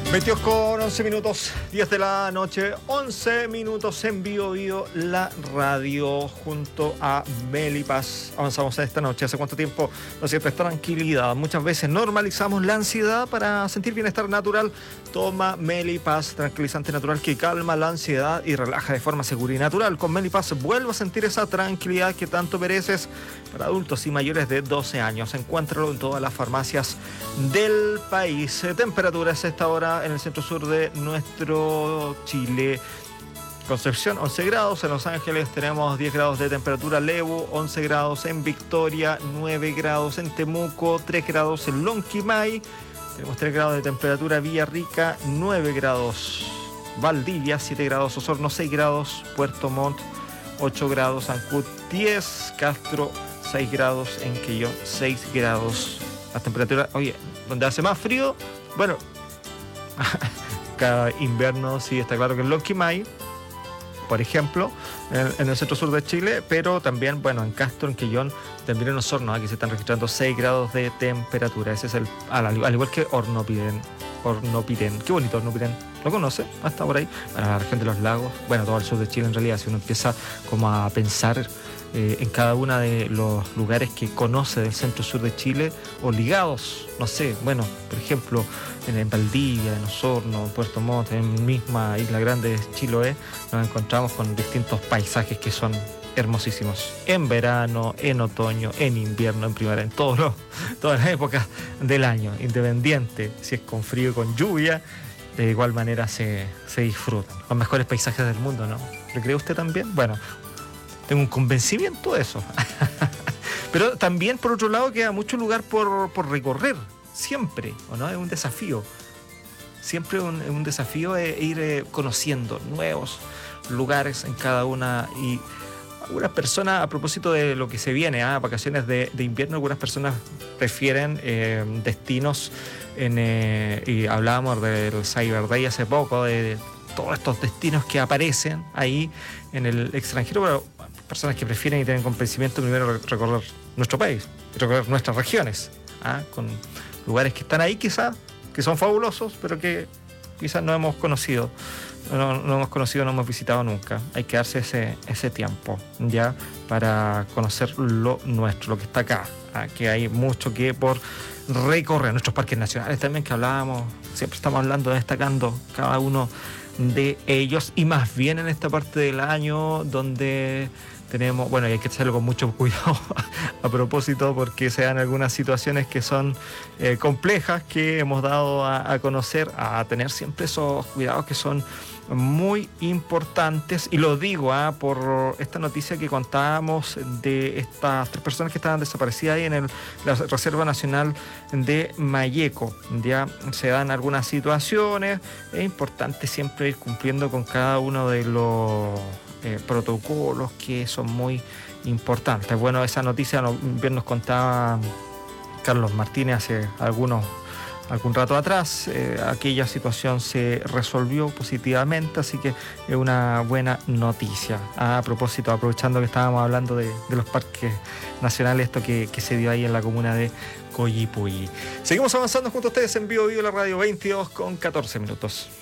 22 con 11 minutos, 10 de la noche, 11 minutos en Bio la radio, junto a Meli Paz. Avanzamos esta noche. ¿Hace cuánto tiempo no siempre esta tranquilidad? Muchas veces normalizamos la ansiedad para sentir bienestar natural. Toma Meli Paz, tranquilizante natural que calma la ansiedad y relaja de forma segura y natural. Con Meli Paz vuelvo a sentir esa tranquilidad que tanto mereces. Para adultos y mayores de 12 años. Encuéntralo en todas las farmacias del país. Temperaturas a esta hora en el centro sur de nuestro Chile. Concepción 11 grados, en Los Ángeles tenemos 10 grados de temperatura, Lebu 11 grados, en Victoria 9 grados, en Temuco 3 grados, en Lonquimay tenemos 3 grados de temperatura, Villarrica 9 grados, Valdivia 7 grados, Osorno 6 grados, Puerto Montt 8 grados, Ancud 10, Castro 6 grados, en Quillón 6 grados. Las temperaturas, oye, donde hace más frío, bueno, cada invierno sí está claro que en Lonquimay, por ejemplo, en el centro sur de Chile, pero también, bueno, en Castro, en Quillón, también en Osorno, aquí se están registrando 6 grados de temperatura. Ese es al igual que Hornopiren. Qué bonito Hornopiren. ¿Lo conoce? Hasta por ahí. Para la región de los lagos, bueno, todo el sur de Chile en realidad, si uno empieza como a pensar en cada uno de los lugares que conoce del centro sur de Chile o ligados, no sé, bueno, por ejemplo, en Valdivia, en Osorno, en Puerto Montt, en misma Isla Grande de Chiloé, nos encontramos con distintos paisajes que son hermosísimos, en verano, en otoño, en invierno, en primavera, en todas las épocas del año, independiente si es con frío o con lluvia, de igual manera se disfrutan. Los mejores paisajes del mundo, ¿no? ¿Lo cree usted también? Bueno, tengo un convencimiento de eso. Pero también, por otro lado, queda mucho lugar por recorrer, siempre, ¿o no? Es un desafío. Siempre un desafío es ir conociendo nuevos lugares en cada una. Y algunas personas, a propósito de lo que se viene, vacaciones de invierno, algunas personas prefieren destinos y hablábamos del Cyber Day hace poco, de todos estos destinos que aparecen ahí en el extranjero, pero personas que prefieren y tienen convencimiento primero recorrer nuestro país, recorrer nuestras regiones, con lugares que están ahí quizás, que son fabulosos, pero que quizás no hemos conocido, no hemos visitado nunca. Hay que darse ese tiempo ya para conocer lo nuestro, lo que está acá, que hay mucho que por recorrer. Nuestros parques nacionales también, que hablábamos, siempre estamos hablando, destacando cada uno de ellos, y más bien en esta parte del año donde tenemos, bueno, y hay que hacerlo con mucho cuidado a propósito, porque se dan algunas situaciones que son complejas, que hemos dado a conocer, a tener siempre esos cuidados que son muy importantes. Y lo digo por esta noticia que contábamos de estas 3 personas que estaban desaparecidas ahí en la Reserva Nacional de Mayeco. Ya se dan algunas situaciones, es importante siempre ir cumpliendo con cada uno de los protocolos que son muy importantes. Bueno, esa noticia bien nos contaba Carlos Martínez hace algún rato atrás. Aquella situación se resolvió positivamente, así que es una buena noticia. A propósito, aprovechando que estábamos hablando de los parques nacionales, esto que se dio ahí en la comuna de Coyipulli. Seguimos avanzando junto a ustedes en Bio la radio, 22 con 14 minutos.